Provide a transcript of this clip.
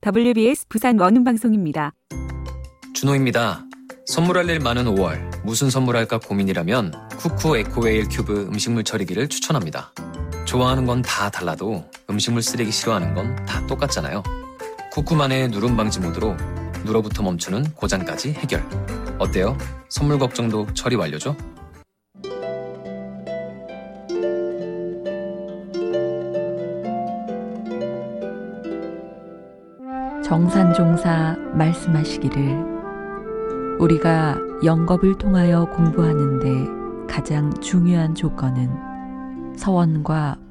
WBS 부산 원음방송입니다. 준호입니다. 선물할 일 많은 5월 무슨 선물할까 고민이라면 쿠쿠 에코웨일 큐브 음식물 처리기를 추천합니다. 좋아하는 건 다 달라도 음식물 쓰레기 싫어하는 건 다 똑같잖아요. 쿠쿠만의 누름 방지 모드로 누러부터 멈추는 고장까지 해결. 어때요? 선물 걱정도 처리 완료죠? 정산종사 말씀하시기를 우리가 영겁을 통하여 공부하는데 가장 중요한 조건은 서원과